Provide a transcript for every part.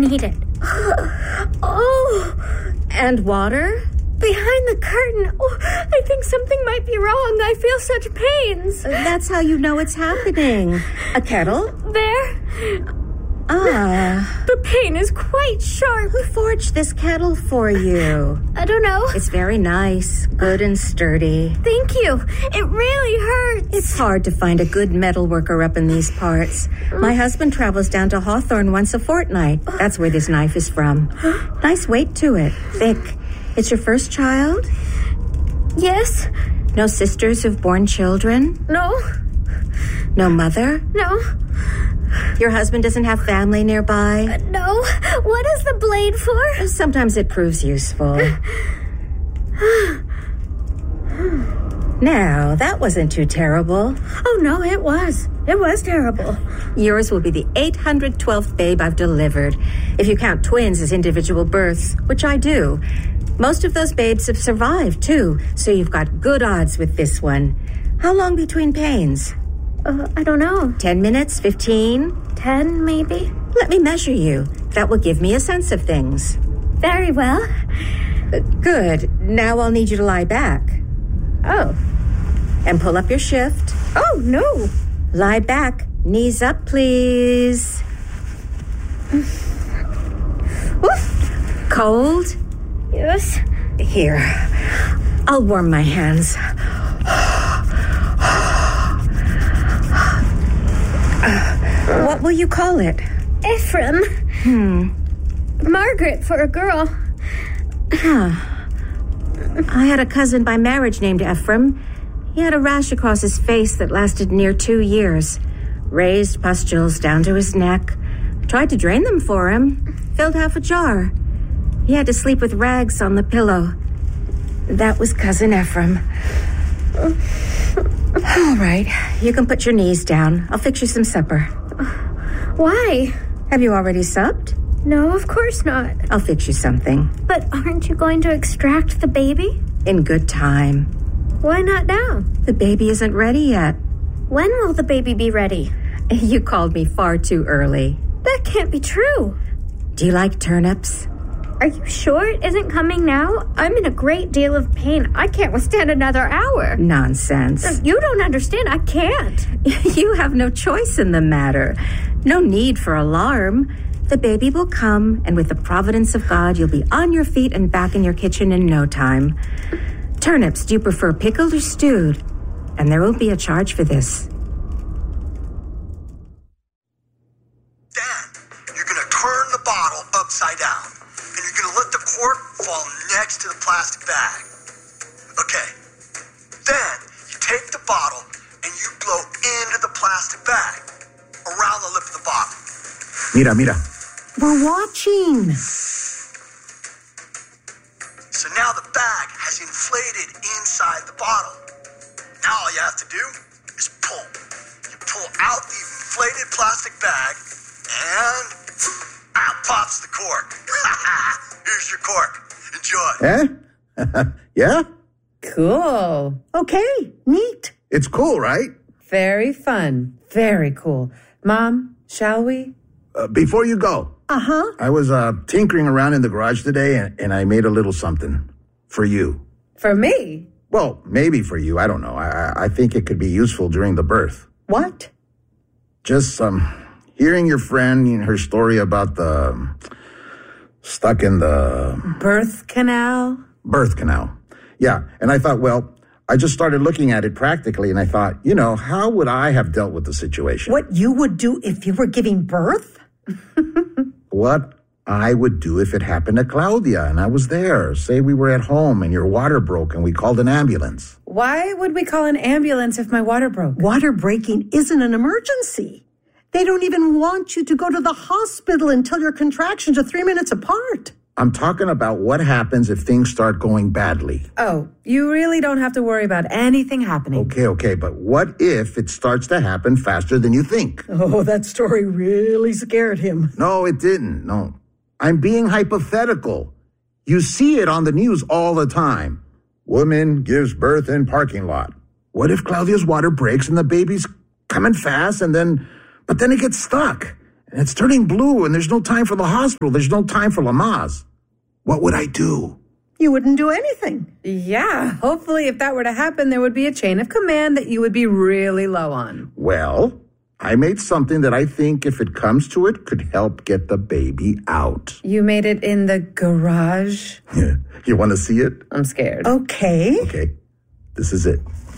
need it. Oh. And water? Behind the curtain. Oh, I think something might be wrong. I feel such pains. That's how you know it's happening. A kettle? There. Ah. The pain is quite sharp. Who forged this kettle for you? I don't know. It's very nice, good and sturdy. Thank you. It really hurts. It's hard to find a good metal worker up in these parts. My husband travels down to Hawthorne once a fortnight. That's where this knife is from. Nice weight to it. Thick. It's your first child? Yes. No sisters who've borne children? No. No mother? No. Your husband doesn't have family nearby? No. What is the blade for? Sometimes it proves useful. Now, that wasn't too terrible. Oh, no, it was. It was terrible. Yours will be the 812th babe I've delivered, if you count twins as individual births, which I do. Most of those babes have survived, too, so you've got good odds with this one. How long between pains? I don't know. 10 minutes? 15? 10, maybe? Let me measure you. That will give me a sense of things. Very well. Good. Now I'll need you to lie back. Oh. And pull up your shift. Oh, no. Lie back. Knees up, please. Oof. Cold? Yes. Here. I'll warm my hands. What will you call it? Ephraim. Margaret for a girl. I had a cousin by marriage named Ephraim. He had a rash across his face that lasted near 2 years. Raised pustules down to his neck. Tried to drain them for him. Filled half a jar. He had to sleep with rags on the pillow. That was Cousin Ephraim. All right, you can put your knees down. I'll fix you some supper. Why? Have you already supped? No, of course not. I'll fix you something. But aren't you going to extract the baby? In good time. Why not now? The baby isn't ready yet. When will the baby be ready? You called me far too early. That can't be true. Do you like turnips? Are you sure it isn't coming now? I'm in a great deal of pain. I can't withstand another hour. Nonsense. You don't understand. I can't. You have no choice in the matter. No need for alarm. The baby will come, and with the providence of God, you'll be on your feet and back in your kitchen in no time. Turnips, do you prefer pickled or stewed? And there won't be a charge for this. Dan, you're going to turn the bottle upside down. And you're going to let the cork fall next to the plastic bag. Okay. Then you take the bottle and you blow into the plastic bag around the lip of the bottle. Mira. We're watching. So now the bag has inflated inside the bottle. Now all you have to do is pull. You pull out the inflated plastic bag and out pops the cork. Here's your cork. Enjoy. Yeah? Cool. Okay, neat. It's cool, right? Very fun. Very cool. Mom, shall we? Before you go. Uh-huh. I was tinkering around in the garage today, and I made a little something for you. For me? Well, maybe for you. I don't know. I think it could be useful during the birth. What? Just hearing your friend, her story about the stuck in the Birth canal? Birth canal. Yeah, and I thought, well, I just started looking at it practically, and I thought, how would I have dealt with the situation? What you would do if you were giving birth? What I would do if it happened to Claudia and I was there. Say we were at home and your water broke and we called an ambulance. Why would we call an ambulance if my water broke? Water breaking isn't an emergency. They don't even want you to go to the hospital until your contractions are 3 minutes apart. I'm talking about what happens if things start going badly. Oh, you really don't have to worry about anything happening. Okay, but what if it starts to happen faster than you think? Oh, that story really scared him. No, it didn't. No. I'm being hypothetical. You see it on the news all the time. Woman gives birth in parking lot. What if Claudia's water breaks and the baby's coming fast but then it gets stuck? And it's turning blue, and there's no time for the hospital. There's no time for Lamaze. What would I do? You wouldn't do anything. Yeah, hopefully if that were to happen, there would be a chain of command that you would be really low on. Well, I made something that I think, if it comes to it, could help get the baby out. You made it in the garage? Yeah. You want to see it? I'm scared. Okay. Okay. This is it.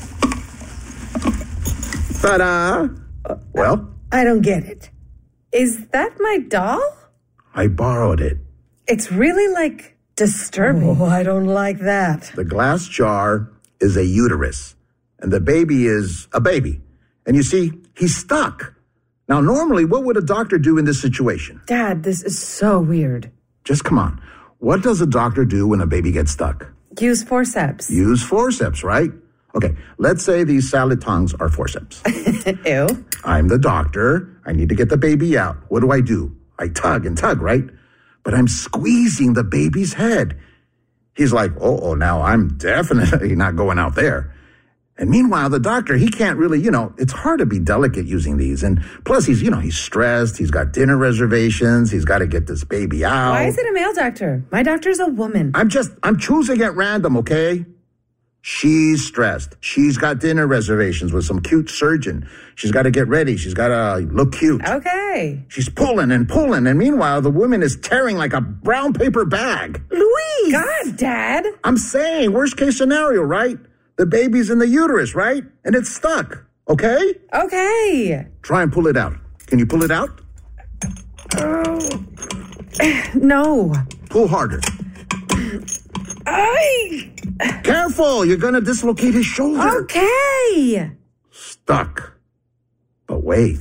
Ta-da! Well, I don't get it. Is that my doll? I borrowed it. It's really, disturbing. Oh, I don't like that. The glass jar is a uterus, and the baby is a baby. And you see, he's stuck. Now, normally, what would a doctor do in this situation? Dad, this is so weird. Just come on. What does a doctor do when a baby gets stuck? Use forceps. Use forceps, right? Okay, let's say these salad tongues are forceps. Ew. I'm the doctor. I need to get the baby out. What do? I tug and tug, right? But I'm squeezing the baby's head. He's like, oh, now I'm definitely not going out there. And meanwhile, the doctor, he can't really, it's hard to be delicate using these. And plus, he's stressed. He's got dinner reservations. He's got to get this baby out. Why is it a male doctor? My doctor's a woman. I'm choosing at random, okay? She's stressed. She's got dinner reservations with some cute surgeon. She's got to get ready. She's got to look cute. Okay. She's pulling. And meanwhile, the woman is tearing like a brown paper bag. Louise! God, Dad. I'm saying, worst case scenario, right? The baby's in the uterus, right? And it's stuck, okay? Okay. Try and pull it out. Can you pull it out? No. Pull harder. Careful, you're going to dislocate his shoulder. Okay. Stuck. But wait.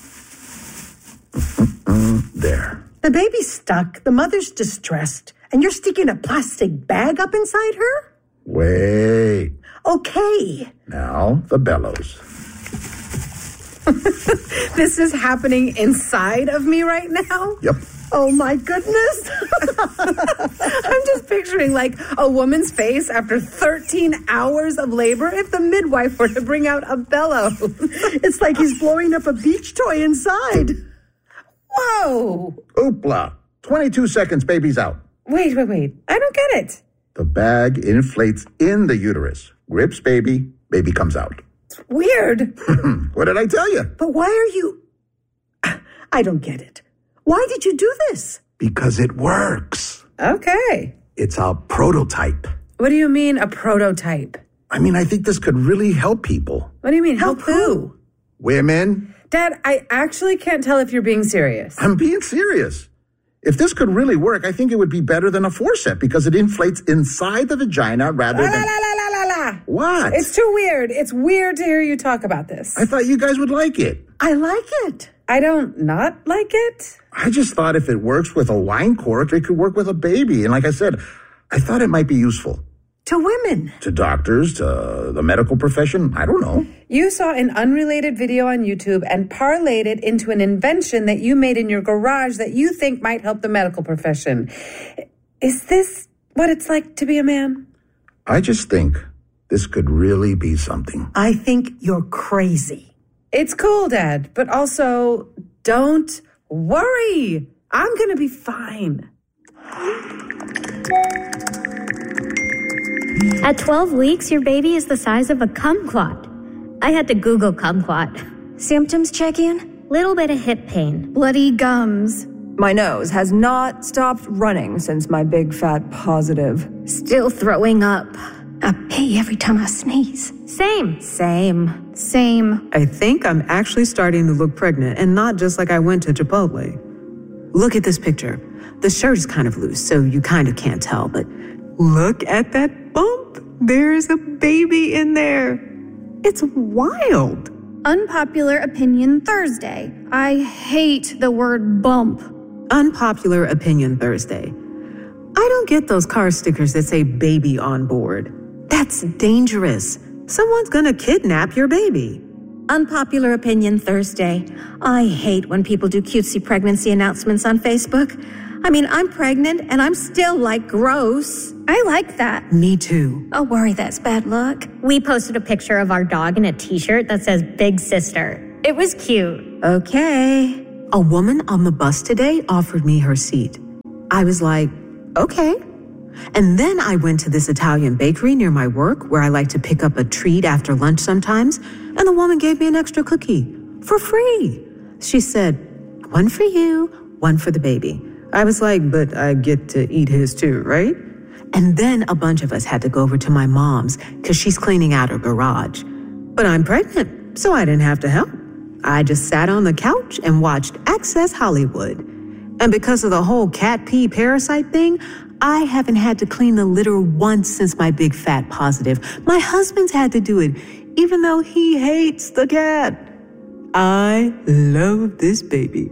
There. The baby's stuck, the mother's distressed, and you're sticking a plastic bag up inside her? Wait. Okay. Now, the bellows. This is happening inside of me right now? Yep. Oh, my goodness. I'm just picturing a woman's face after 13 hours of labor if the midwife were to bring out a bellows. It's like he's blowing up a beach toy inside. Whoa. Oopla. 22 seconds, baby's out. Wait. I don't get it. The bag inflates in the uterus, grips baby comes out. It's weird. What did I tell you? But why are you... I don't get it. Why did you do this? Because it works. Okay. It's a prototype. What do you mean, a prototype? I think this could really help people. What do you mean, help who? Women. Dad, I actually can't tell if you're being serious. I'm being serious. If this could really work, I think it would be better than a forceps because it inflates inside the vagina rather than... What? It's too weird. It's weird to hear you talk about this. I thought you guys would like it. I like it. I don't not like it. I just thought if it works with a wine cork, it could work with a baby. And like I said, I thought it might be useful. To women. To doctors, to the medical profession. I don't know. You saw an unrelated video on YouTube and parlayed it into an invention that you made in your garage that you think might help the medical profession. Is this what it's like to be a man? I just think this could really be something. I think you're crazy. It's cool, Dad, but also don't worry. I'm going to be fine. At 12 weeks, your baby is the size of a kumquat. I had to Google kumquat. Symptoms check in? Little bit of hip pain. Bloody gums. My nose has not stopped running since my big fat positive. Still throwing up. I pee every time I sneeze. Same. I think I'm actually starting to look pregnant and not just like I went to Chipotle. Look at this picture. The shirt is kind of loose, so you kind of can't tell, but look at that bump. There's a baby in there. It's wild. Unpopular opinion Thursday. I hate the word bump. Unpopular opinion Thursday. I don't get those car stickers that say baby on board. That's dangerous. Someone's gonna kidnap your baby. Unpopular opinion Thursday. I hate when people do cutesy pregnancy announcements on Facebook. I'm pregnant and I'm still gross. I like that. Me too. Oh, worry, that's bad luck. We posted a picture of our dog in a t-shirt that says Big Sister. It was cute. Okay. A woman on the bus today offered me her seat. I was like, okay. And then I went to this Italian bakery near my work where I like to pick up a treat after lunch sometimes, and the woman gave me an extra cookie for free. She said, one for you, one for the baby. I was like, but I get to eat his too, right? And then a bunch of us had to go over to my mom's because she's cleaning out her garage. But I'm pregnant, so I didn't have to help. I just sat on the couch and watched Access Hollywood. And because of the whole cat pee parasite thing, I haven't had to clean the litter once since my big fat positive. My husband's had to do it, even though he hates the cat. I love this baby.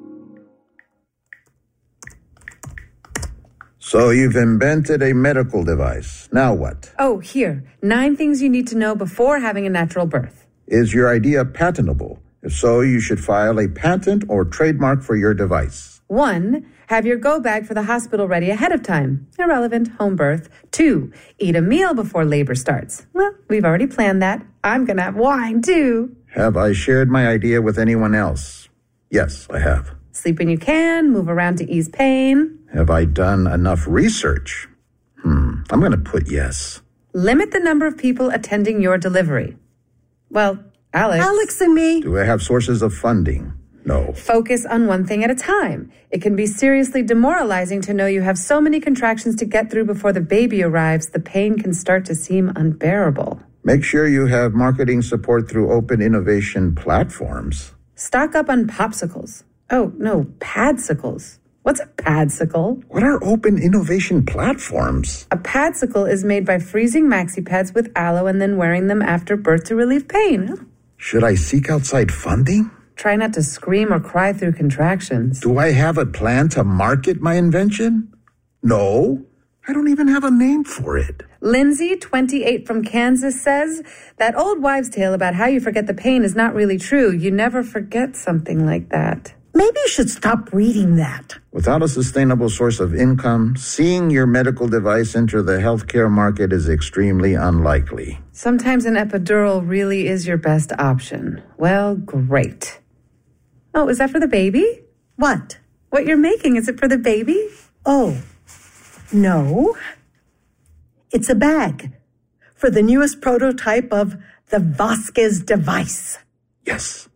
So you've invented a medical device. Now what? Oh, here. 9 things you need to know before having a natural birth. Is your idea patentable? If so, you should file a patent or trademark for your device. 1, have your go bag for the hospital ready ahead of time. Irrelevant, home birth. 2, eat a meal before labor starts. Well, we've already planned that. I'm going to have wine, too. Have I shared my idea with anyone else? Yes, I have. Sleep when you can, move around to ease pain. Have I done enough research? I'm going to put yes. Limit the number of people attending your delivery. Well, Alex and me. Do I have sources of funding? No. Focus on one thing at a time. It can be seriously demoralizing to know you have so many contractions to get through before the baby arrives. The pain can start to seem unbearable. Make sure you have marketing support through open innovation platforms. Stock up on popsicles. Oh, no, padsicles. What's a padsicle? What are open innovation platforms? A padsicle is made by freezing maxi pads with aloe and then wearing them after birth to relieve pain. Should I seek outside funding? Try not to scream or cry through contractions. Do I have a plan to market my invention? No, I don't even have a name for it. Lindsay, 28 from Kansas, says that old wives' tale about how you forget the pain is not really true. You never forget something like that. Maybe you should stop reading that. Without a sustainable source of income, seeing your medical device enter the healthcare market is extremely unlikely. Sometimes an epidural really is your best option. Well, great. Oh, is that for the baby? What? What you're making, is it for the baby? Oh, no. It's a bag for the newest prototype of the Vasquez device. Yes.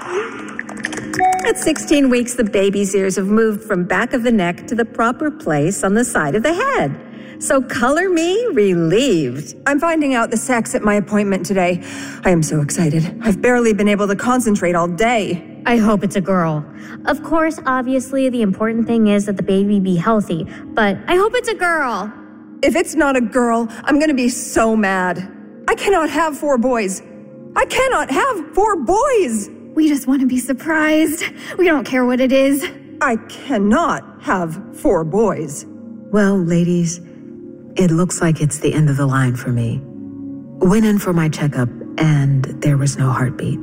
At 16 weeks, the baby's ears have moved from back of the neck to the proper place on the side of the head. So color me relieved. I'm finding out the sex at my appointment today. I am so excited. I've barely been able to concentrate all day. I hope it's a girl. Of course, obviously, the important thing is that the baby be healthy, but I hope it's a girl. If it's not a girl, I'm going to be so mad. I cannot have 4 boys. I cannot have 4 boys. We just want to be surprised. We don't care what it is. I cannot have 4 boys. Well, ladies, it looks like it's the end of the line for me. Went in for my checkup, and there was no heartbeat.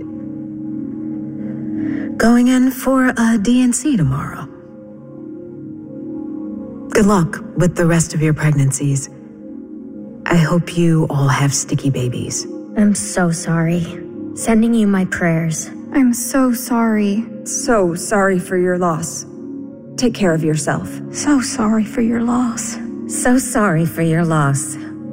Going in for a D&C tomorrow. Good luck with the rest of your pregnancies. I hope you all have sticky babies. I'm so sorry. Sending you my prayers. I'm so sorry. So sorry for your loss. Take care of yourself. So sorry for your loss. So sorry for your loss.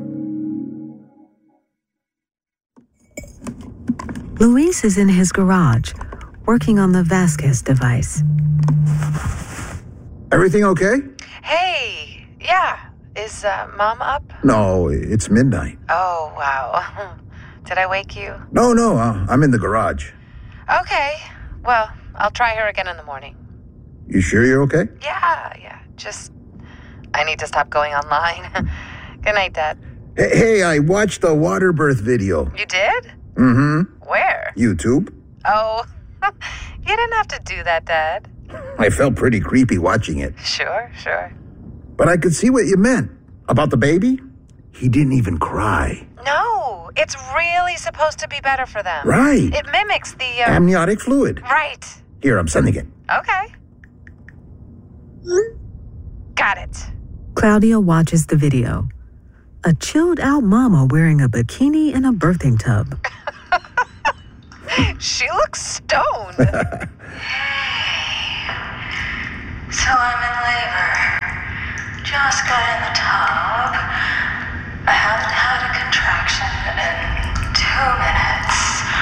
Luis is in his garage, working on the Vasquez device. Everything okay? Hey, yeah. Is Mom up? No, it's midnight. Oh, wow. Did I wake you? No, I'm in the garage. Okay. Well, I'll try her again in the morning. You sure you're okay? Yeah. Just, I need to stop going online. Good night, Dad. Hey, I watched the water birth video. You did? Mm-hmm. Where? YouTube. Oh, you didn't have to do that, Dad. I felt pretty creepy watching it. Sure. But I could see what you meant. About the baby? He didn't even cry. No, it's really supposed to be better for them. Right. It mimics the... amniotic fluid. Right. Here, I'm sending it. Okay. Got it. Claudia watches the video. A chilled out mama wearing a bikini in a birthing tub. She looks stoned. So I'm in labor. Just got in the tub. I haven't had a contraction in 2 minutes.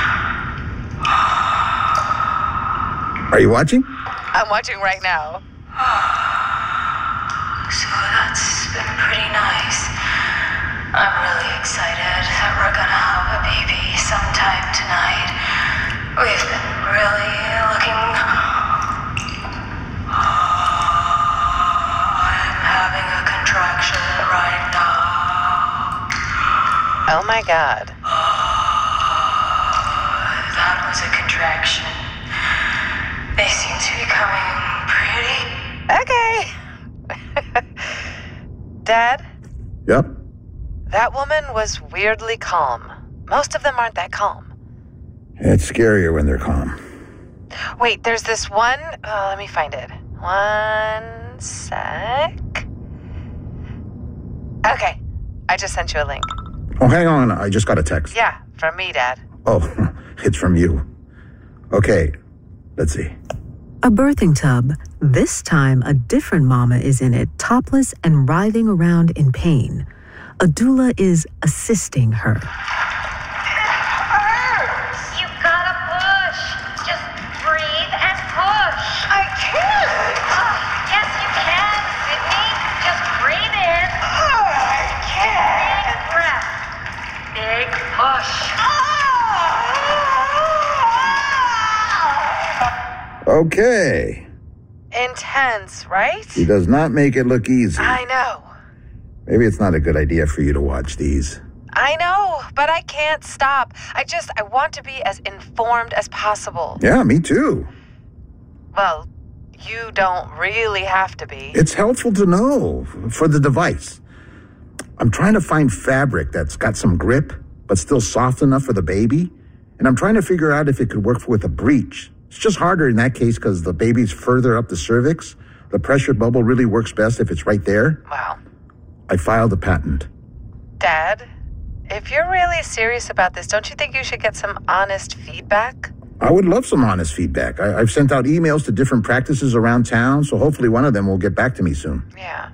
Are you watching? I'm watching right now. So that's been pretty nice. I'm really excited that we're gonna have a baby sometime tonight. We've been really looking... I'm having a contraction right now. Oh my God. That was a contraction. They seem to be coming pretty... Okay. Dad? Yep. That woman was weirdly calm. Most of them aren't that calm. It's scarier when they're calm. Wait, there's this one... let me find it. 1 sec. Okay, I just sent you a link. Oh, hang on. I just got a text. Yeah, from me, Dad. Oh, it's from you. Okay, let's see. A birthing tub. This time, a different mama is in it, topless and writhing around in pain. A doula is assisting her. You gotta push. Just breathe and push. I can't. Yes, you can, Sydney. Just breathe in. I can't. Big breath. Big push. Okay. Intense, right? He does not make it look easy. I know. Maybe it's not a good idea for you to watch these. I know, but I can't stop. I want to be as informed as possible. Yeah, me too. Well, you don't really have to be. It's helpful to know for the device. I'm trying to find fabric that's got some grip, but still soft enough for the baby. And I'm trying to figure out if it could work with a breech. It's just harder in that case because the baby's further up the cervix. The pressure bubble really works best if it's right there. Wow. I filed a patent. Dad, if you're really serious about this, don't you think you should get some honest feedback? I would love some honest feedback. I've sent out emails to different practices around town, so hopefully one of them will get back to me soon. Yeah.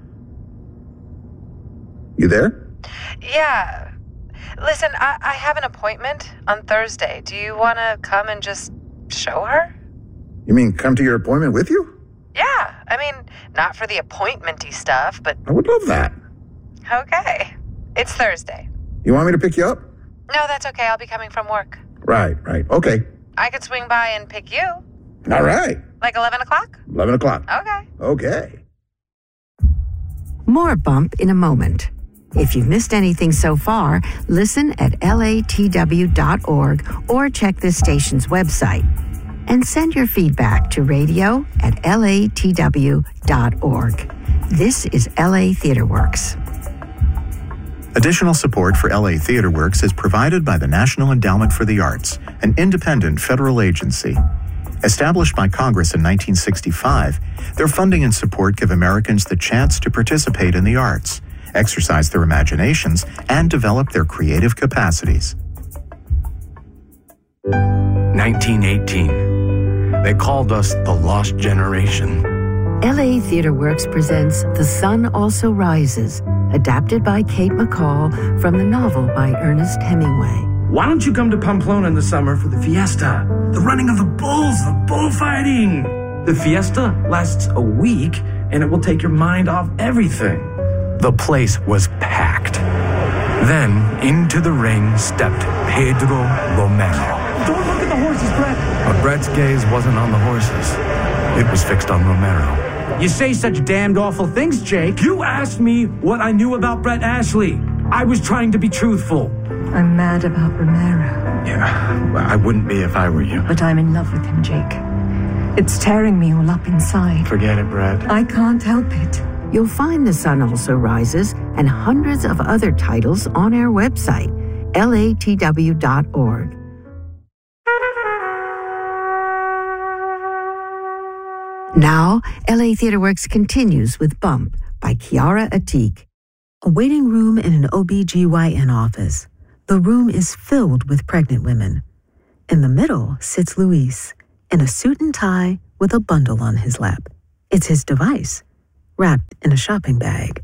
You there? Yeah. Listen, I have an appointment on Thursday. Do you want to come and just show her? You mean come to your appointment with you? Yeah. I mean, not for the appointment-y stuff, but... I would love that. Okay. It's Thursday. You want me to pick you up? No, that's okay. I'll be coming from work. Right. Okay. I could swing by and pick you. All right. Like 11 o'clock? 11 o'clock. Okay. More Bump in a moment. If you've missed anything so far, listen at latw.org or check this station's website. And send your feedback to radio@latw.org. This is LA Theater Works. Additional support for LA Theater Works is provided by the National Endowment for the Arts, an independent federal agency. Established by Congress in 1965, their funding and support give Americans the chance to participate in the arts, exercise their imaginations, and develop their creative capacities. 1918. They called us the Lost Generation. LA Theater Works presents The Sun Also Rises, adapted by Kate McCall from the novel by Ernest Hemingway. Why don't you come to Pamplona in the summer for the fiesta? The running of the bulls, the bullfighting. The fiesta lasts a week, and it will take your mind off everything. The place was packed. Then, into the ring stepped Pedro Romero. Don't look at the horses, Brett. But Brett's gaze wasn't on the horses. It was fixed on Romero. You say such damned awful things, Jake. You asked me what I knew about Brett Ashley. I was trying to be truthful. I'm mad about Romero. Yeah, well, I wouldn't be if I were you. But I'm in love with him, Jake. It's tearing me all up inside. Forget it, Brett. I can't help it. You'll find The Sun Also Rises and hundreds of other titles on our website, latw.org. Now, LA Theater Works continues with Bump by Kiara Atik. A waiting room in an OB/GYN office. The room is filled with pregnant women. In the middle sits Luis, in a suit and tie with a bundle on his lap. It's his device, wrapped in a shopping bag.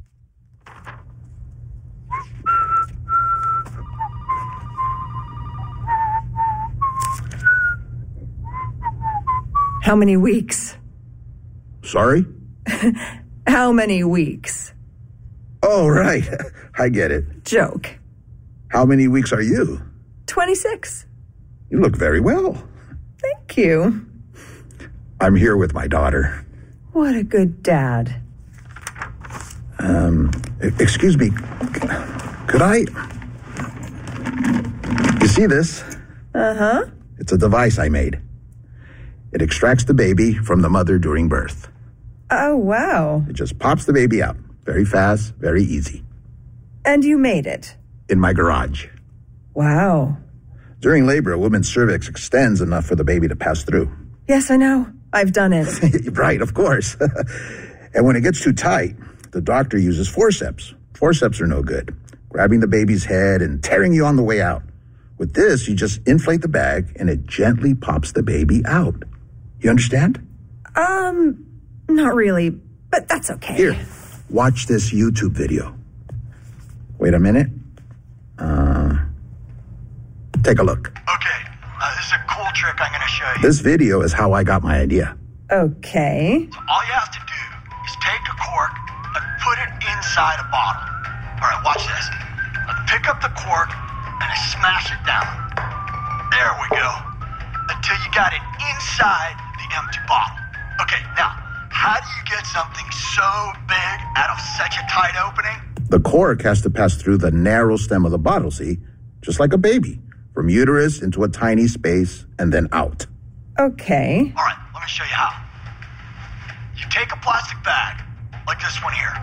How many weeks? Sorry? How many weeks? Oh, right. I get it. Joke. How many weeks are you? 26. You look very well. Thank you. I'm here with my daughter. What a good dad. Excuse me. Could I? You see this? Uh-huh. It's a device I made. It extracts the baby from the mother during birth. Oh, wow. It just pops the baby out. Very fast, very easy. And you made it? In my garage. Wow. During labor, a woman's cervix extends enough for the baby to pass through. Yes, I know. I've done it. Right, of course. And when it gets too tight, the doctor uses forceps. Forceps are no good. Grabbing the baby's head and tearing you on the way out. With this, you just inflate the bag and it gently pops the baby out. You understand? Not really, but that's okay. Here, watch this YouTube video. Wait a minute. Take a look. Okay, this is a cool trick I'm going to show you. This video is how I got my idea. Okay. So all you have to do is take a cork and put it inside a bottle. All right, watch this. Pick up the cork and smash it down. There we go. Until you got it inside the empty bottle. Okay, now, how do you get something so big out of such a tight opening? The cork has to pass through the narrow stem of the bottle, see? Just like a baby. From uterus into a tiny space and then out. Okay. All right, let me show you how. You take a plastic bag, like this one here.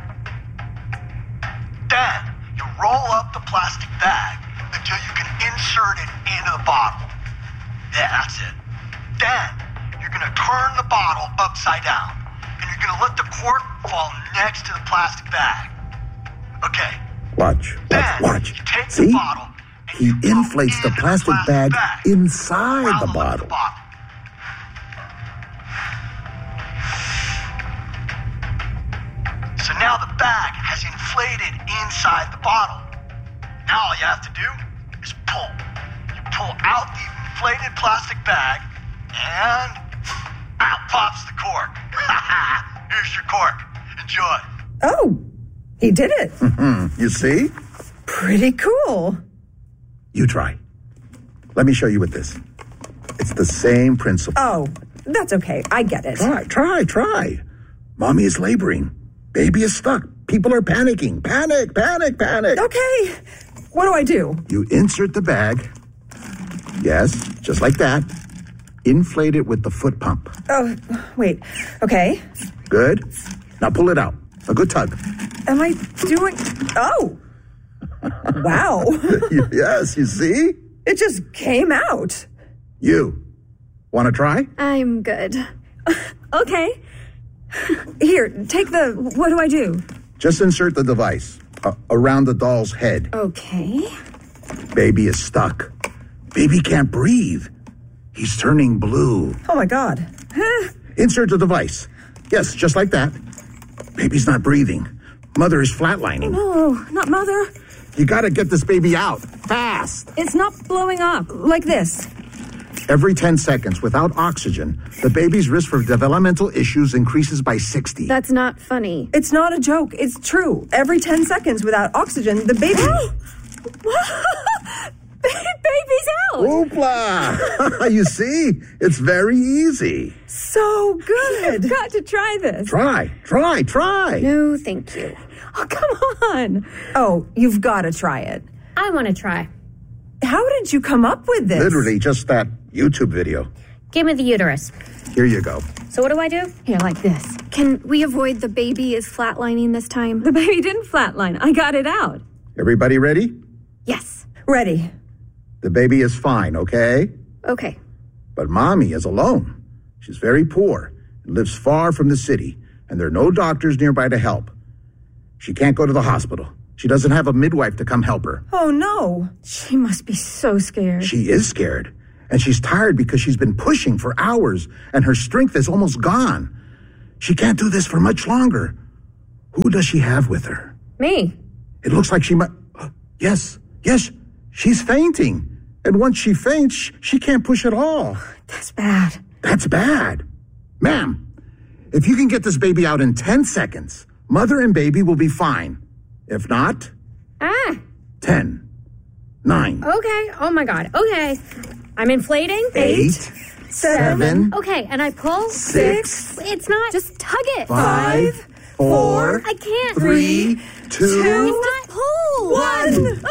Then, you roll up the plastic bag until you can insert it into the bottle. Yeah, that's it. Then, you're going to turn the bottle upside down. And you're going to let the cork fall next to the plastic bag. Okay. Watch. You take See? the bottle. He inflates the plastic bag inside the bottle. So now the bag has inflated inside the bottle. Now all you have to do is pull. You pull out the inflated plastic bag and out pops the cork. Here's your cork. Enjoy. Oh, he did it. You see? Pretty cool. You try. Let me show you with this. It's the same principle. Oh, that's okay. I get it. Try. Mommy is laboring. Baby is stuck. People are panicking. Panic. Okay. What do I do? You insert the bag. Yes, just like that. Inflate it with the foot pump. Oh, wait. Okay. Good. Now pull it out. A good tug. Am I doing... Oh. Wow. Yes, you see? It just came out. You. Want to try? I'm good. Okay. Here, take the... What do I do? Just insert the device around the doll's head. Okay. Baby is stuck. Baby can't breathe. He's turning blue. Oh, my God. Insert the device. Yes, just like that. Baby's not breathing. Mother is flatlining. No, not mother. You gotta get this baby out. Fast. It's not blowing up. Like this. Every 10 seconds without oxygen, the baby's risk for developmental issues increases by 60. That's not funny. It's not a joke. It's true. Every 10 seconds without oxygen, the baby... Baby's out. Whoopla! You see? It's very easy. So good. You've got to try this. Try. No, thank you. Oh, come on. Oh, you've got to try it. I want to try. How did you come up with this? Literally just that YouTube video. Give me the uterus. Here you go. So what do I do? Here, like this. Can we avoid the baby is flatlining this time? The baby didn't flatline. I got it out. Everybody ready? Yes. Ready. The baby is fine, okay? Okay. But mommy is alone. She's very poor and lives far from the city, and there are no doctors nearby to help. She can't go to the hospital. She doesn't have a midwife to come help her. Oh, no. She must be so scared. She is scared, and she's tired because she's been pushing for hours, and her strength is almost gone. She can't do this for much longer. Who does she have with her? Me. It looks like she might... Yes, she's fainting. And once she faints, she can't push at all. That's bad. That's bad. Ma'am, if you can get this baby out in 10 seconds, mother and baby will be fine. If not... 10, 9... Okay, oh my God, okay. I'm inflating. 8, 7... Okay, and I pull. 6... It's not. Just tug it. 5, 4... I can't. 3, 2... It's not pull. 1...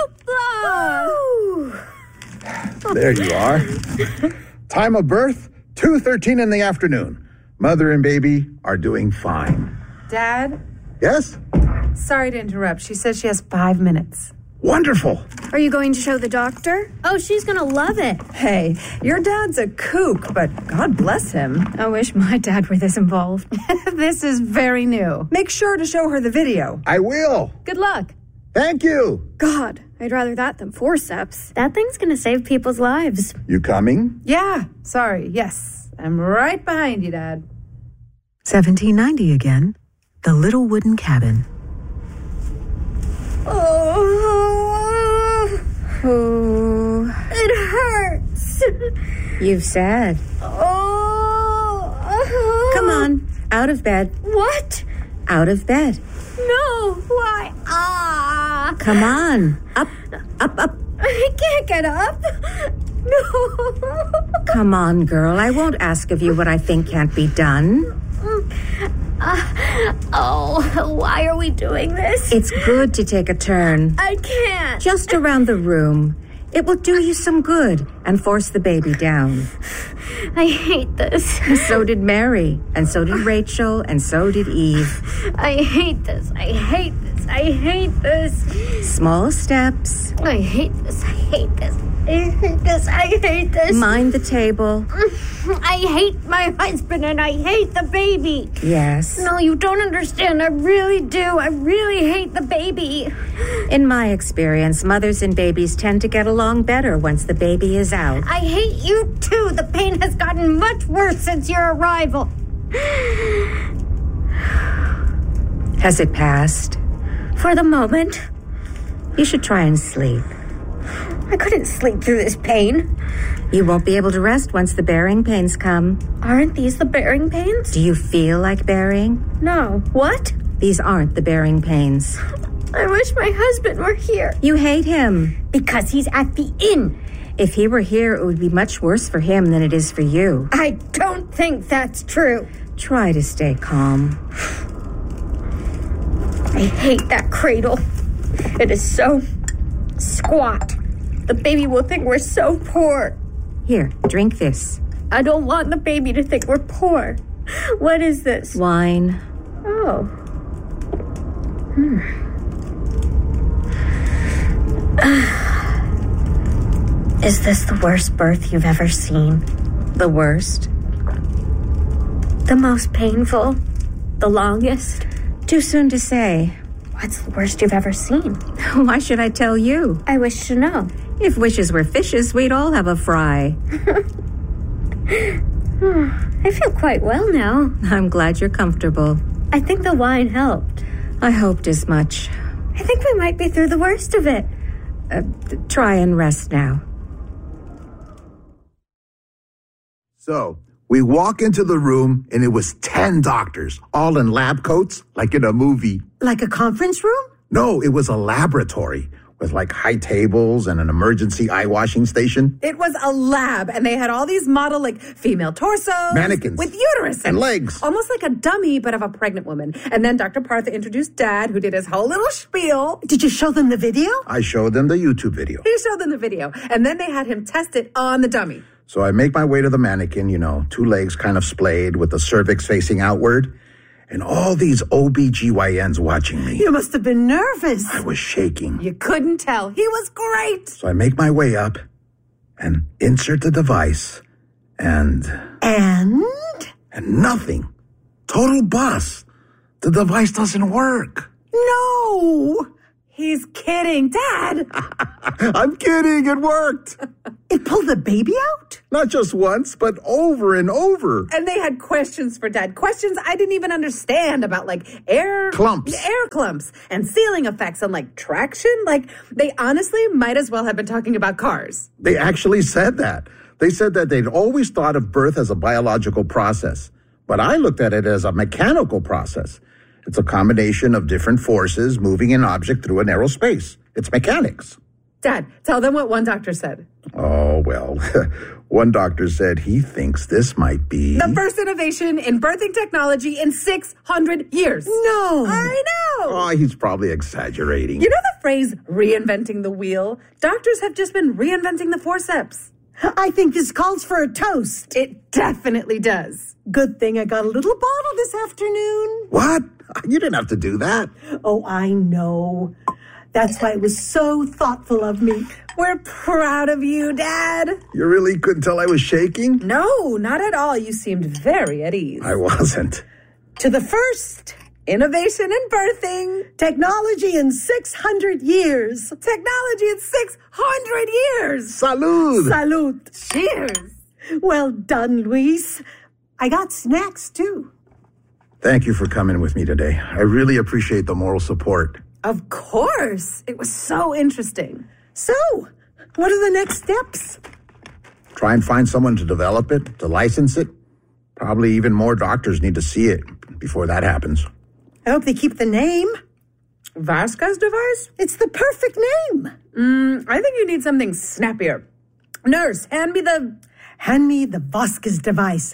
Oh. There you are. Time of birth, 2:13 in the afternoon. Mother and baby are doing fine. Dad? Yes? Sorry to interrupt. She says she has 5 minutes. Wonderful. Are you going to show the doctor? Oh, she's gonna love it. Hey, your dad's a kook, but God bless him. I wish my dad were this involved. This is very new. Make sure to show her the video. I will. Good luck. Thank you. God, I'd rather that than forceps. That thing's gonna save people's lives. You coming? Yeah, sorry. Yes, I'm right behind you, Dad. 1790 again. The little wooden cabin. Oh, it hurts. You've said. Oh. Come on, out of bed. What? Out of bed. No, why? Come on, up. I can't get up. No. Come on, girl. I won't ask of you what I think can't be done. Why are we doing this? It's good to take a turn. I can't. Just around the room. It will do you some good and force the baby down. I hate this. So did Mary, and so did Rachel, and so did Eve. I hate this. I hate this. I hate this. Small steps. I hate this. I hate this. I hate this. I hate this. Mind the table. I hate my husband and I hate the baby. Yes. No, you don't understand. I really do. I really hate the baby. In my experience, mothers and babies tend to get along better once the baby is out. I hate you too. The pain has gotten much worse since your arrival. Has it passed? For the moment. You should try and sleep. I couldn't sleep through this pain. You won't be able to rest once the bearing pains come. Aren't these the bearing pains? Do you feel like bearing? No. What? These aren't the bearing pains. I wish my husband were here. You hate him. Because he's at the inn. If he were here, it would be much worse for him than it is for you. I don't think that's true. Try to stay calm. I hate that cradle. It is so squat. The baby will think we're so poor. Here, drink this. I don't want the baby to think we're poor. What is this? Wine. Oh. Is this the worst birth you've ever seen? The worst? The most painful? The longest? Too soon to say. What's the worst you've ever seen? Why should I tell you? I wish to know. If wishes were fishes, we'd all have a fry. I feel quite well now. I'm glad you're comfortable. I think the wine helped. I hoped as much. I think we might be through the worst of it. Try and rest now. So, we walk into the room, and it was 10 doctors, all in lab coats, like in a movie. Like a conference room? No, it was a laboratory with like high tables and an emergency eye washing station. It was a lab, and they had all these model, like, female torsos. Mannequins. With uteruses. And legs. Almost like a dummy, but of a pregnant woman. And then Dr. Partha introduced Dad, who did his whole little spiel. Did you show them the video? I showed them the YouTube video. He showed them the video. And then they had him test it on the dummy. So I make my way to the mannequin, 2 legs kind of splayed with the cervix facing outward. And all these OBGYNs watching me. You must have been nervous. I was shaking. You couldn't tell. He was great. So I make my way up and insert the device and nothing. Total bust. The device doesn't work. No. He's kidding. Dad! I'm kidding. It worked. It pulled the baby out? Not just once, but over and over. And they had questions for Dad. Questions I didn't even understand about, like, air clumps and ceiling effects and, like, traction. Like, they honestly might as well have been talking about cars. They actually said that. They said that they'd always thought of birth as a biological process, but I looked at it as a mechanical process. It's a combination of different forces moving an object through a narrow space. It's mechanics. Dad, tell them what one doctor said. Oh, well, one doctor said he thinks this might be the first innovation in birthing technology in 600 years. No. I know. Oh, he's probably exaggerating. You know the phrase reinventing the wheel? Doctors have just been reinventing the forceps. I think this calls for a toast. It definitely does. Good thing I got a little bottle this afternoon. What? You didn't have to do that. Oh, I know. That's why it was so thoughtful of me. We're proud of you, Dad. You really couldn't tell I was shaking? No, not at all. You seemed very at ease. I wasn't. To the first innovation in birthing. Technology in 600 years. Technology in 600 years. Salud. Salud. Cheers. Well done, Luis. I got snacks, too. Thank you for coming with me today. I really appreciate the moral support. Of course. It was so interesting. So, what are the next steps? Try and find someone to develop it, to license it. Probably even more doctors need to see it before that happens. I hope they keep the name. Vasquez device? It's the perfect name. I think you need something snappier. Nurse, hand me the Vasquez device.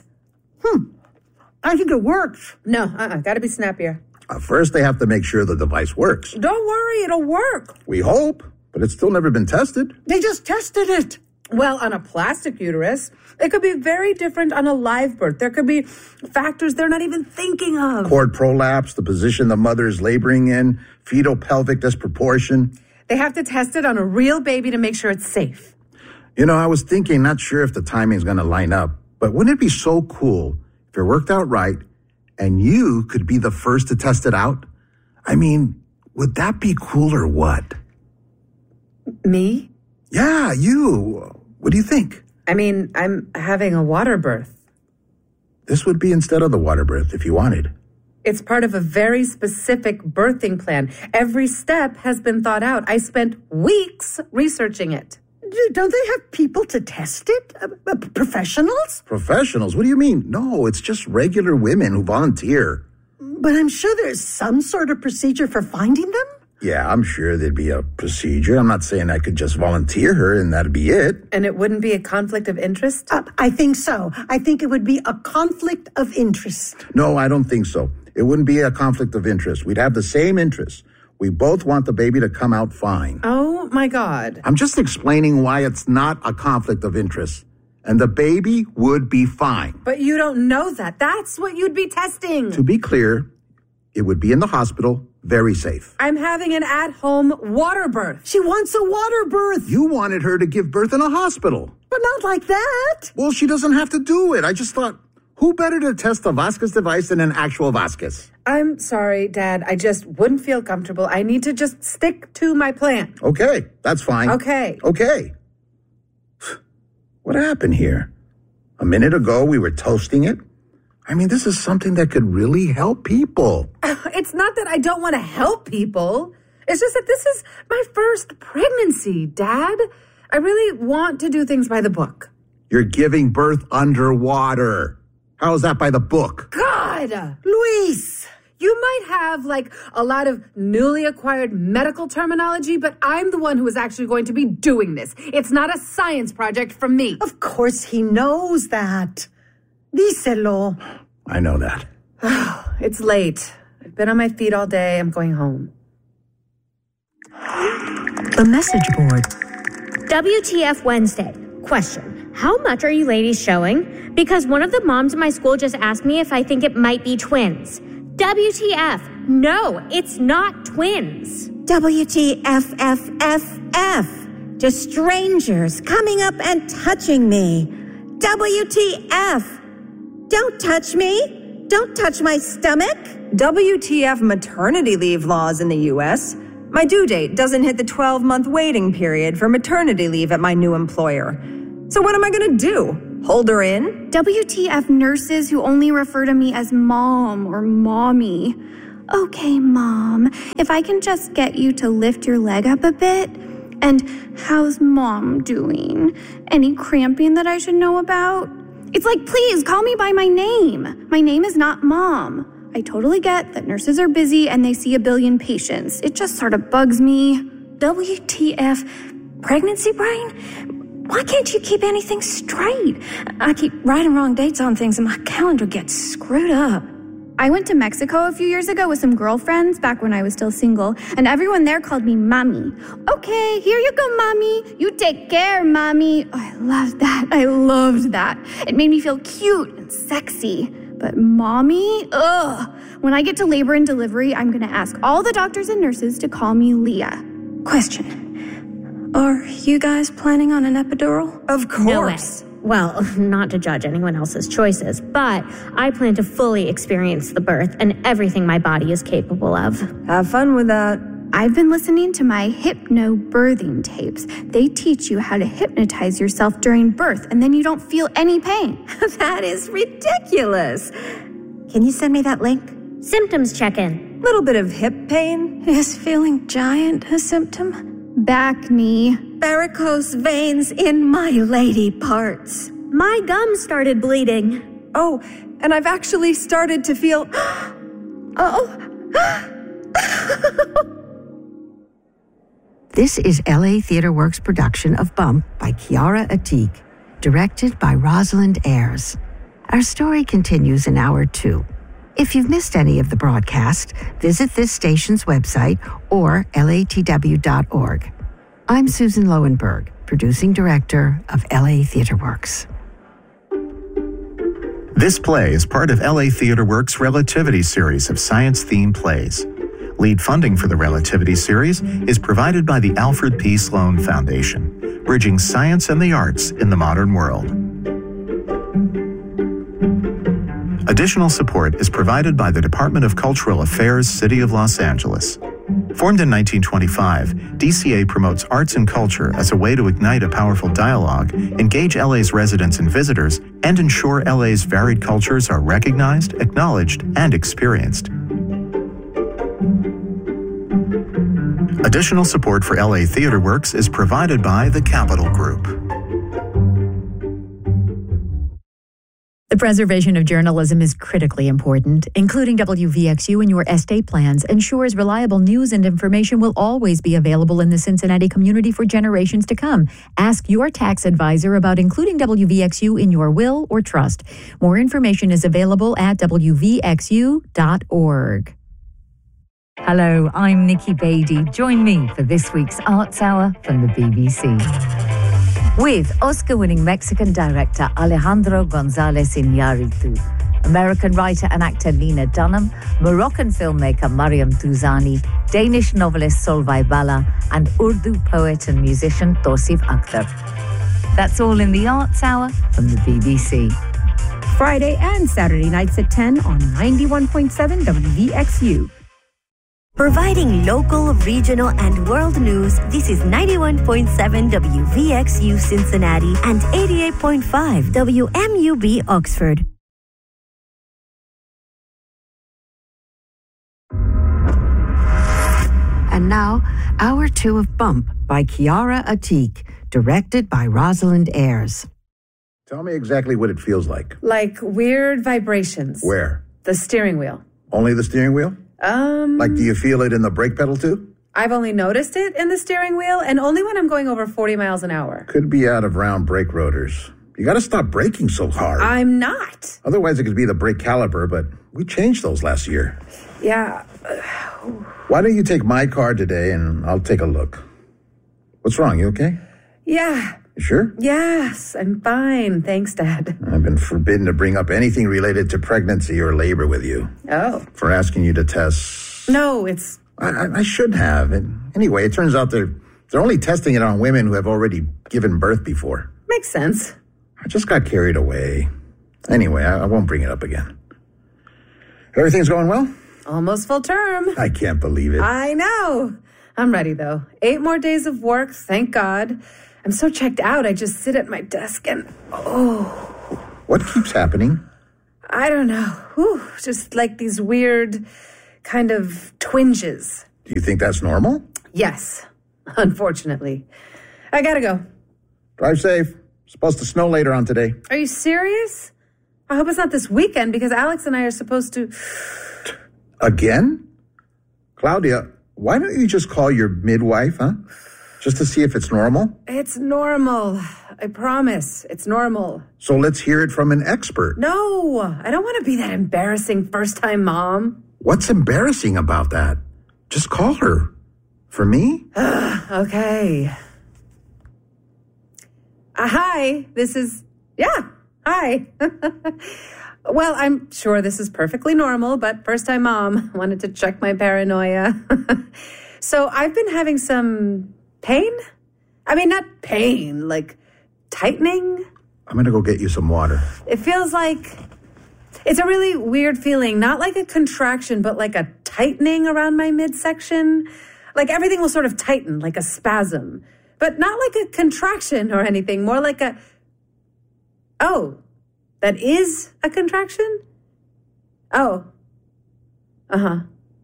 I think it works. No, gotta be snappier. First, they have to make sure the device works. Don't worry, it'll work. We hope, but it's still never been tested. They just tested it. Well, on a plastic uterus, it could be very different on a live birth. There could be factors they're not even thinking of. Cord prolapse, the position the mother is laboring in, fetal pelvic disproportion. They have to test it on a real baby to make sure it's safe. You know, I was thinking, not sure if the timing's going to line up, but wouldn't it be so cool if it worked out right and you could be the first to test it out? I mean, would that be cool or what? Me? Yeah, you. What do you think? I mean, I'm having a water birth. This would be instead of the water birth if you wanted. It's part of a very specific birthing plan. Every step has been thought out. I spent weeks researching it. Don't they have people to test it? Professionals? Professionals? What do you mean? No, it's just regular women who volunteer. But I'm sure there's some sort of procedure for finding them? Yeah, I'm sure there'd be a procedure. I'm not saying I could just volunteer her and that'd be it. And it wouldn't be a conflict of interest? I think so. I think it would be a conflict of interest. No, I don't think so. It wouldn't be a conflict of interest. We'd have the same interests. We both want the baby to come out fine. Oh, my God. I'm just explaining why it's not a conflict of interest. And the baby would be fine. But you don't know that. That's what you'd be testing. To be clear, it would be in the hospital, very safe. I'm having an at-home water birth. She wants a water birth. You wanted her to give birth in a hospital. But not like that. Well, she doesn't have to do it. I just thought, who better to test the Vasquez device than an actual Vasquez? I'm sorry, Dad. I just wouldn't feel comfortable. I need to just stick to my plan. Okay, that's fine. Okay. What happened here? A minute ago, we were toasting it. I mean, this is something that could really help people. It's not that I don't want to help people. It's just that this is my first pregnancy, Dad. I really want to do things by the book. You're giving birth underwater. How is that by the book? God! Luis! You might have, like, a lot of newly acquired medical terminology, but I'm the one who is actually going to be doing this. It's not a science project from me. Of course he knows that. Díselo. I know that. It's late. I've been on my feet all day. I'm going home. The message board. WTF Wednesday. Question. How much are you ladies showing? Because one of the moms in my school just asked me if I think it might be twins. WTF. No, it's not twins. WTFFFF. Just strangers coming up and touching me. WTF. Don't touch me. Don't touch my stomach. WTF maternity leave laws in the U.S. My due date doesn't hit the 12-month waiting period for maternity leave at my new employer. So what am I going to do? Hold her in? WTF nurses who only refer to me as mom or mommy. Okay, Mom, if I can just get you to lift your leg up a bit. And how's Mom doing? Any cramping that I should know about? It's like, please call me by my name. My name is not Mom. I totally get that nurses are busy and they see a billion patients. It just sort of bugs me. WTF, pregnancy brain? Why can't you keep anything straight? I keep writing wrong dates on things and my calendar gets screwed up. I went to Mexico a few years ago with some girlfriends back when I was still single, and everyone there called me Mommy. Okay, here you go, Mommy. You take care, Mommy. Oh, I loved that. I loved that. It made me feel cute and sexy. But Mommy? Ugh. When I get to labor and delivery, I'm going to ask all the doctors and nurses to call me Leah. Question. Are you guys planning on an epidural? Of course. No way. Well, not to judge anyone else's choices, but I plan to fully experience the birth and everything my body is capable of. Have fun with that. I've been listening to my hypno-birthing tapes. They teach you how to hypnotize yourself during birth, and then you don't feel any pain. That is ridiculous. Can you send me that link? Symptoms check-in. Little bit of hip pain. Is feeling giant a symptom? Back knee. Varicose veins in my lady parts. My gums started bleeding. Oh, and I've actually started to feel... This is LA Theatre Works' production of Bump by Chiara Atik, directed by Rosalind Ayres. Our story continues in Hour 2. If you've missed any of the broadcast, visit this station's website or latw.org. I'm Susan Lowenberg, producing director of LA Theatre Works. This play is part of LA Theatre Works' Relativity series of science-themed plays. Lead funding for the Relativity series is provided by the Alfred P. Sloan Foundation, bridging science and the arts in the modern world. Additional support is provided by the Department of Cultural Affairs, City of Los Angeles. Formed in 1925, DCA promotes arts and culture as a way to ignite a powerful dialogue, engage LA's residents and visitors, and ensure LA's varied cultures are recognized, acknowledged, and experienced. Additional support for LA Theatre Works is provided by the Capital Group. The preservation of journalism is critically important. Including WVXU in your estate plans ensures reliable news and information will always be available in the Cincinnati community for generations to come. Ask your tax advisor about including WVXU in your will or trust. More information is available at WVXU.org. Hello, I'm Nikki Beatty. Join me for this week's Arts Hour from the BBC. With Oscar-winning Mexican director Alejandro González Iñárritu, American writer and actor Lena Dunham, Moroccan filmmaker Mariam Touzani, Danish novelist Solveig Balla, and Urdu poet and musician Tosif Akhtar. That's all in the Arts Hour from the BBC. Friday and Saturday nights at 10 on 91.7 WVXU. Providing local, regional, and world news, this is 91.7 WVXU Cincinnati and 88.5 WMUB Oxford. And now, Hour 2 of Bump by Chiara Atik, directed by Rosalind Ayres. Tell me exactly what it feels like. Like weird vibrations. Where? The steering wheel. Only the steering wheel? Like, do you feel it in the brake pedal too? I've only noticed it in the steering wheel, and only when I'm going over 40 miles an hour. Could be out of round brake rotors. You got to stop braking so hard. I'm not. Otherwise, it could be the brake caliper, but we changed those last year. Yeah. Why don't you take my car today, and I'll take a look. What's wrong? You okay? Yeah. You sure? Yes, I'm fine. Thanks, Dad. I've been forbidden to bring up anything related to pregnancy or labor with you. Oh. For asking you to test. No, it's... I should have. Anyway, it turns out they're only testing it on women who have already given birth before. Makes sense. I just got carried away. Anyway, I won't bring it up again. Everything's going well? Almost full term. I can't believe it. I know. I'm ready, though. 8 more days of work, thank God. I'm so checked out, I just sit at my desk and, What keeps happening? I don't know. Just like these weird kind of twinges. Do you think that's normal? Yes, unfortunately. I gotta go. Drive safe. Supposed to snow later on today. Are you serious? I hope it's not this weekend because Alex and I are supposed to... Again? Claudia, why don't you just call your midwife, huh? Just to see if it's normal? It's normal. I promise. It's normal. So let's hear it from an expert. No, I don't want to be that embarrassing first-time mom. What's embarrassing about that? Just call her. For me? Okay. Hi, this is... Yeah, hi. Well, I'm sure this is perfectly normal, but first-time mom wanted to check my paranoia. So I've been having some pain? I mean, not pain, like tightening. I'm going to go get you some water. It feels like... It's a really weird feeling, not like a contraction, but like a tightening around my midsection. Like everything will sort of tighten, like a spasm. But not like a contraction or anything, more like a... Oh, that is a contraction? Oh. Uh-huh.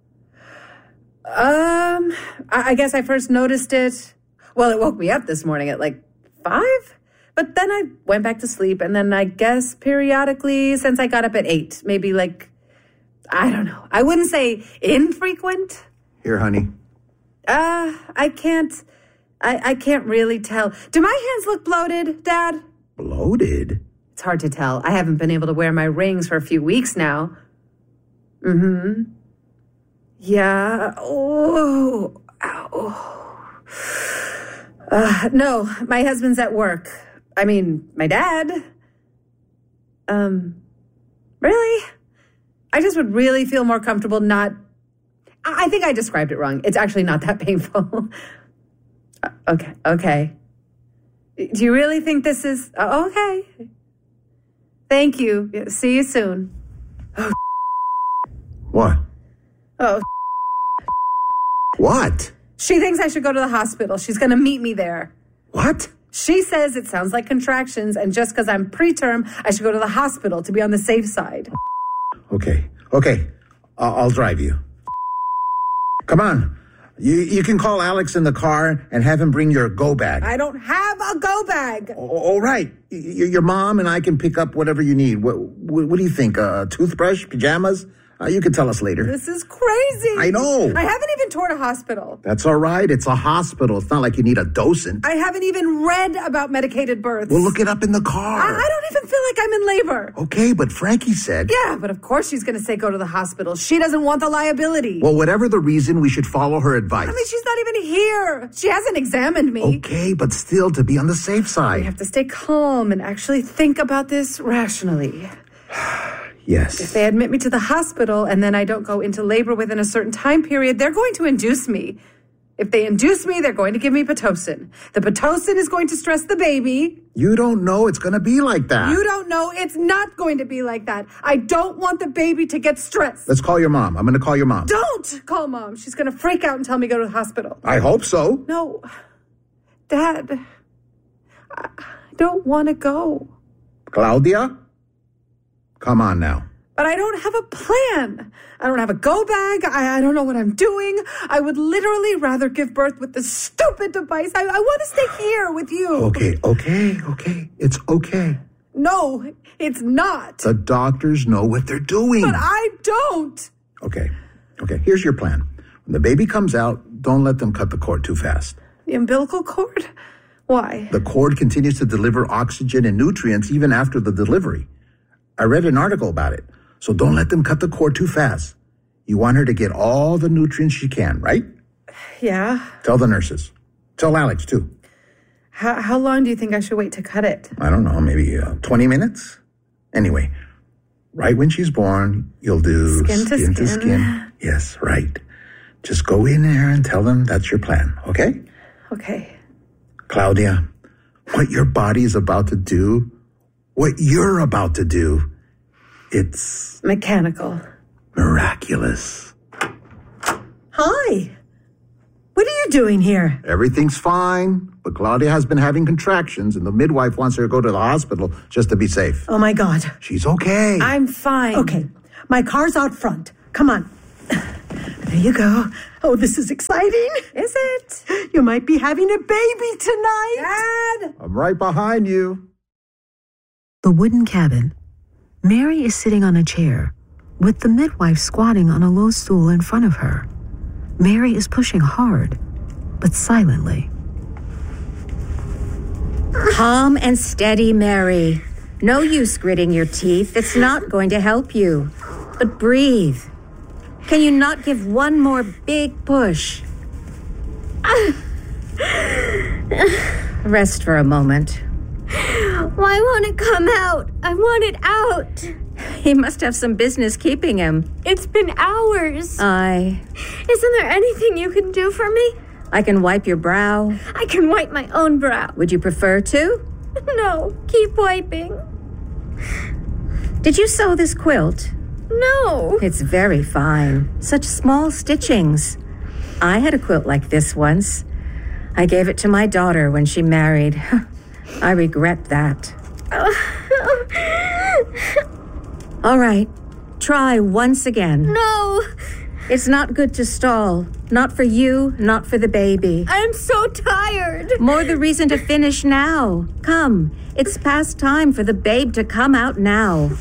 I guess I first noticed it... Well, it woke me up this morning at like 5? But then I went back to sleep, and then I guess periodically since I got up at 8, maybe like, I don't know. I wouldn't say infrequent. Here, honey. I can't really tell. Do my hands look bloated, Dad? Bloated? It's hard to tell. I haven't been able to wear my rings for a few weeks now. Mm-hmm. Yeah. Oh. Ow. No, my husband's at work. I mean, my dad. Really? I just would really feel more comfortable not... I think I described it wrong. It's actually not that painful. Okay. Do you really think this is... Okay. Thank you. See you soon. Oh, What? Oh. What? She thinks I should go to the hospital. She's going to meet me there. What? She says it sounds like contractions, and just because I'm preterm, I should go to the hospital to be on the safe side. Okay. I'll drive you. Come on. You can call Alex in the car and have him bring your go bag. I don't have a go bag. All right. Your mom and I can pick up whatever you need. What do you think? A toothbrush? Pajamas? You can tell us later. This is crazy. I know. I haven't even toured a hospital. That's all right. It's a hospital. It's not like you need a docent. I haven't even read about medicated births. Well, look it up in the car. I don't even feel like I'm in labor. Okay, but Frankie said... Yeah, but of course she's going to say go to the hospital. She doesn't want the liability. Well, whatever the reason, we should follow her advice. I mean, she's not even here. She hasn't examined me. Okay, but still, to be on the safe side. We have to stay calm and actually think about this rationally. Yes. If they admit me to the hospital and then I don't go into labor within a certain time period, they're going to induce me. If they induce me, they're going to give me Pitocin. The Pitocin is going to stress the baby. You don't know it's going to be like that. You don't know it's not going to be like that. I don't want the baby to get stressed. Let's call your mom. I'm going to call your mom. Don't call Mom. She's going to freak out and tell me to go to the hospital. I hope so. No. Dad, I don't want to go. Claudia? Come on now. But I don't have a plan. I don't have a go bag. I don't know what I'm doing. I would literally rather give birth with this stupid device. I want to stay here with you. Okay. It's okay. No, it's not. The doctors know what they're doing. But I don't. Okay. Here's your plan. When the baby comes out, don't let them cut the cord too fast. The umbilical cord? Why? The cord continues to deliver oxygen and nutrients even after the delivery. I read an article about it. So don't let them cut the cord too fast. You want her to get all the nutrients she can, right? Yeah. Tell the nurses. Tell Alex, too. How long do you think I should wait to cut it? I don't know, maybe 20 minutes? Anyway, right when she's born, you'll do skin to skin. Yes, right. Just go in there and tell them that's your plan, okay? Okay. Claudia, what your body is about to do, what you're about to do, it's... mechanical. Miraculous. Hi. What are you doing here? Everything's fine, but Claudia has been having contractions, and the midwife wants her to go to the hospital just to be safe. Oh, my God. She's okay. I'm fine. Okay, my car's out front. Come on. There you go. Oh, this is exciting. Is it? You might be having a baby tonight. Dad! I'm right behind you. The wooden cabin. Mary is sitting on a chair, with the midwife squatting on a low stool in front of her. Mary is pushing hard, but silently. Calm and steady, Mary. No use gritting your teeth. It's not going to help you. But breathe. Can you not give one more big push? Rest for a moment. Why won't it come out? I want it out. He must have some business keeping him. It's been hours. Isn't there anything you can do for me? I can wipe your brow. I can wipe my own brow. Would you prefer to? No, keep wiping. Did you sew this quilt? No. It's very fine. Such small stitchings. I had a quilt like this once. I gave it to my daughter when she married. I regret that. All right. Try once again. No. It's not good to stall. Not for you, not for the baby. I'm so tired. More the reason to finish now. Come. It's past time for the babe to come out now.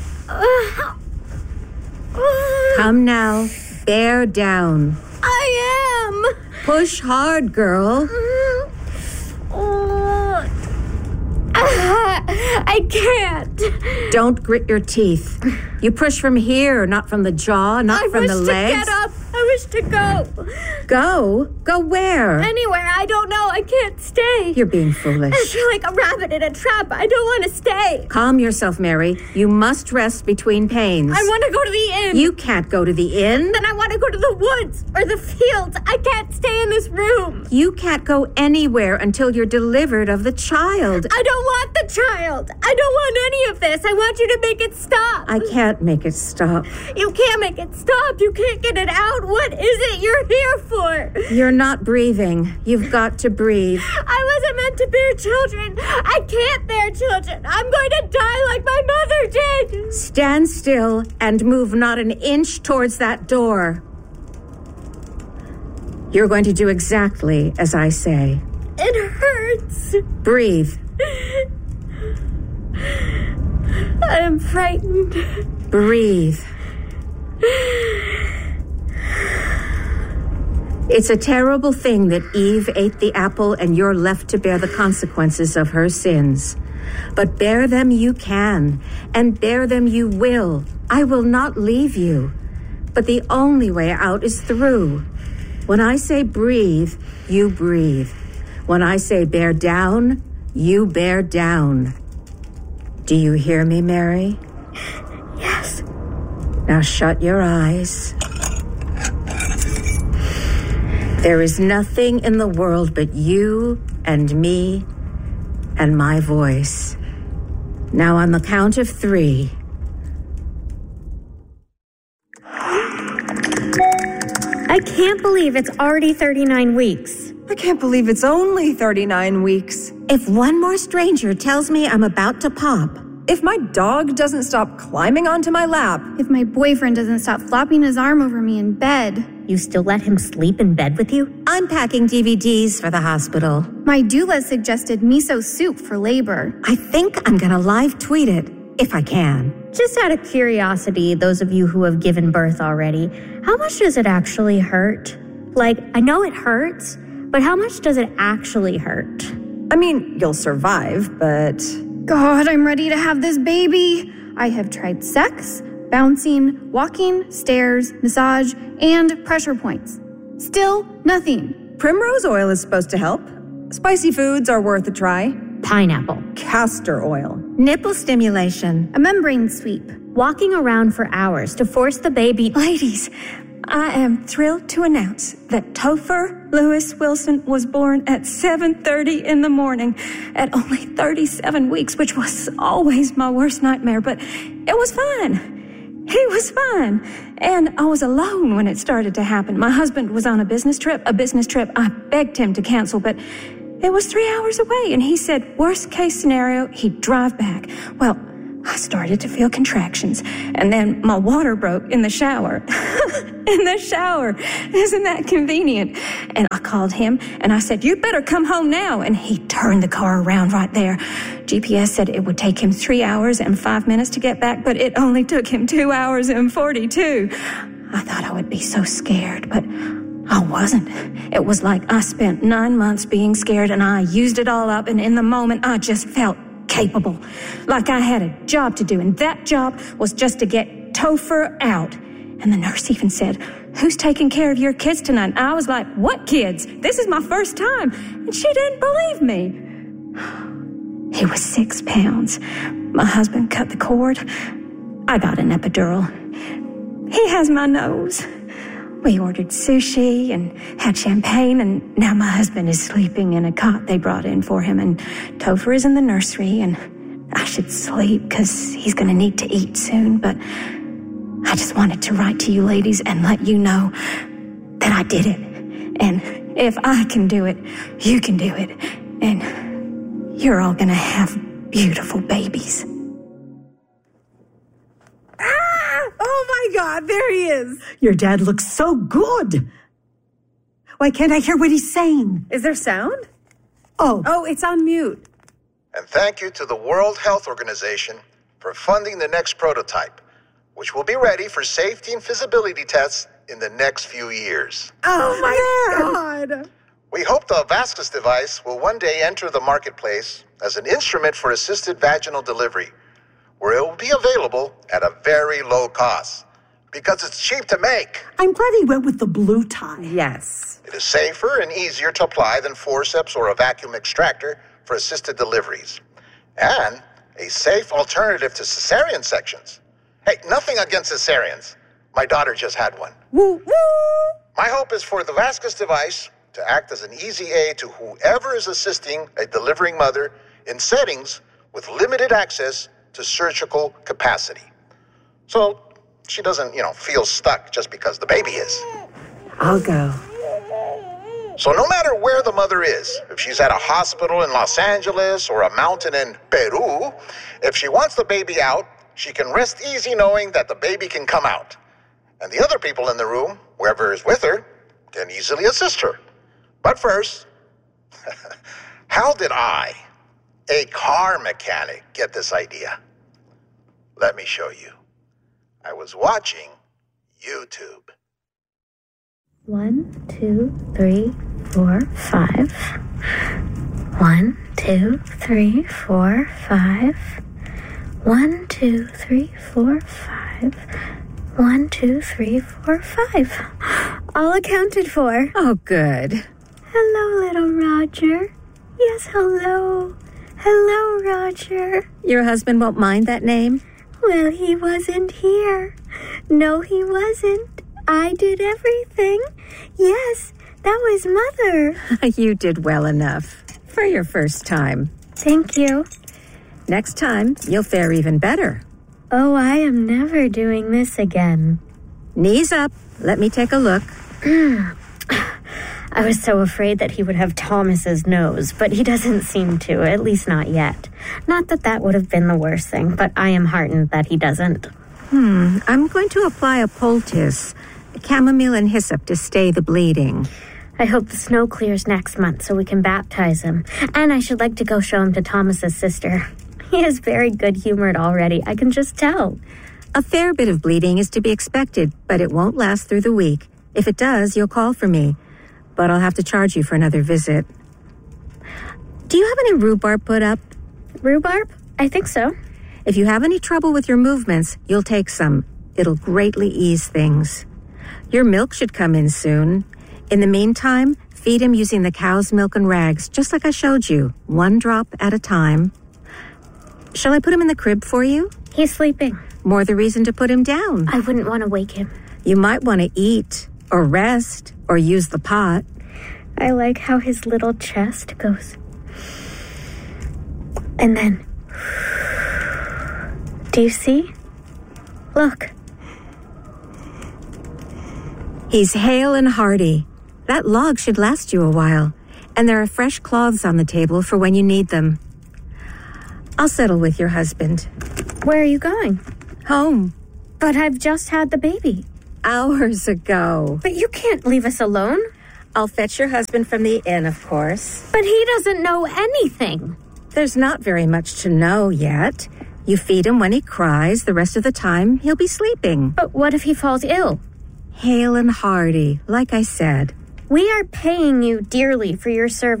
Come now. Bear down. I am. Push hard, girl. I can't. Don't grit your teeth. You push from here, not from the jaw, not from the legs. I wish to get up. I wish to go. Go? Go where? Anywhere. I don't know. I can't stay. You're being foolish. I feel like a rabbit in a trap. I don't want to stay. Calm yourself, Mary. You must rest between pains. I want to go to the inn. You can't go to the inn. Then I want to go to the woods or the fields. I can't stay in this room. You can't go anywhere until you're delivered of the child. I don't want the child. I don't want any of this. I want you to make it stop. I can't make it stop. You can't make it stop. You can't get it out. What is it you're here for? You're not breathing. You've got to breathe. I wasn't meant to bear children. I can't bear children. I'm going to die like my mother did. Stand still and move not an inch towards that door. You're going to do exactly as I say. It hurts. Breathe. I am frightened. Breathe. It's a terrible thing that Eve ate the apple and you're left to bear the consequences of her sins. But bear them you can, and bear them you will. I will not leave you. But the only way out is through. When I say breathe, you breathe. When I say bear down, you bear down. Do you hear me, Mary? Yes. Now shut your eyes. There is nothing in the world but you and me and my voice. Now on the count of 3. I can't believe it's already 39 weeks. I can't believe it's only 39 weeks. If one more stranger tells me I'm about to pop. If my dog doesn't stop climbing onto my lap. If my boyfriend doesn't stop flopping his arm over me in bed. You still let him sleep in bed with you? I'm packing DVDs for the hospital. My doula suggested miso soup for labor. I think I'm gonna live tweet it, if I can. Just out of curiosity, those of you who have given birth already, how much does it actually hurt? Like, I know it hurts, but how much does it actually hurt? I mean, you'll survive, but... God, I'm ready to have this baby. I have tried sex, bouncing, walking, stairs, massage, and pressure points. Still nothing. Primrose oil is supposed to help. Spicy foods are worth a try. Pineapple. Castor oil. Nipple stimulation. A membrane sweep. Walking around for hours to force the baby. Ladies, I am thrilled to announce that Topher Lewis Wilson was born at 7:30 in the morning at only 37 weeks, which was always my worst nightmare, but it was fine. he was fine. And I was alone when it started to happen. My husband was on a business trip I begged him to cancel, but it was 3 hours away. And he said, worst case scenario, he'd drive back. Well, I started to feel contractions, and then my water broke in the shower. In the shower. Isn't that convenient? And I called him, and I said, you better come home now. And he turned the car around right there. GPS said it would take him 3 hours and 5 minutes to get back, but it only took him 2 hours and 42. I thought I would be so scared, but I wasn't. It was like I spent 9 months being scared, and I used it all up, and in the moment, I just felt capable, like I had a job to do, and that job was just to get Topher out. And the nurse even said, who's taking care of your kids tonight? And I was like, what kids? This is my first time. And she didn't believe me. He was 6 pounds. My husband cut the cord. I got an epidural. He has my nose. We ordered sushi and had champagne, and now my husband is sleeping in a cot they brought in for him, and Topher is in the nursery, and I should sleep because he's going to need to eat soon, but I just wanted to write to you ladies and let you know that I did it. And if I can do it, you can do it. And you're all going to have beautiful babies. Oh my God, there he is. Your dad looks so good. Why can't I hear what he's saying? Is there sound? Oh, it's on mute. And thank you to the World Health Organization for funding the next prototype, which will be ready for safety and feasibility tests in the next few years. Oh my God. We hope the Vasquez device will one day enter the marketplace as an instrument for assisted vaginal delivery, where it will be available at a very low cost because it's cheap to make. I'm glad he went with the blue tie. Yes. It is safer and easier to apply than forceps or a vacuum extractor for assisted deliveries, and a safe alternative to cesarean sections. Hey, nothing against cesareans. My daughter just had one. Woo, woo! My hope is for the Vasquez device to act as an easy aid to whoever is assisting a delivering mother in settings with limited access to surgical capacity. So she doesn't, feel stuck just because the baby is. I'll go. So no matter where the mother is, if she's at a hospital in Los Angeles or a mountain in Peru, if she wants the baby out, she can rest easy knowing that the baby can come out. And the other people in the room, whoever is with her, can easily assist her. But first, how did I, a car mechanic, get this idea? Let me show you. I was watching YouTube. 1, 2, 3, 4, 5. 1, 2, 3, 4, 5. 1, 2, 3, 4, 5. 1, 2, 3, 4, 5. All accounted for. Oh, good. Hello, little Roger. Yes, hello. Hello, Roger. Your husband won't mind that name? Well, he wasn't here. No, he wasn't. I did everything. Yes, that was Mother. You did well enough for your first time. Thank you. Next time, you'll fare even better. Oh, I am never doing this again. Knees up. Let me take a look. I was so afraid that he would have Thomas's nose, but he doesn't seem to, at least not yet. Not that that would have been the worst thing, but I am heartened that he doesn't. I'm going to apply a poultice, chamomile and hyssop to stay the bleeding. I hope the snow clears next month so we can baptize him. And I should like to go show him to Thomas's sister. He is very good-humored already, I can just tell. A fair bit of bleeding is to be expected, but it won't last through the week. If it does, you'll call for me. But I'll have to charge you for another visit. Do you have any rhubarb put up? Rhubarb? I think so. If you have any trouble with your movements, you'll take some. It'll greatly ease things. Your milk should come in soon. In the meantime, feed him using the cow's milk and rags, just like I showed you, 1 drop at a time. Shall I put him in the crib for you? He's sleeping. More the reason to put him down. I wouldn't want to wake him. You might want to eat, or rest, or use the pot. I like how his little chest goes. And then... Do you see? Look, He's hale and hearty. That log should last you a while, and there are fresh cloths on the table for when you need them. I'll settle with your husband. Where are you going? Home. But I've just had the baby. Hours ago. But you can't leave us alone. I'll fetch your husband from the inn, of course. But he doesn't know anything. There's not very much to know yet. You feed him when he cries. The rest of the time, he'll be sleeping. But what if he falls ill? Hale and hearty, like I said. We are paying you dearly for your service.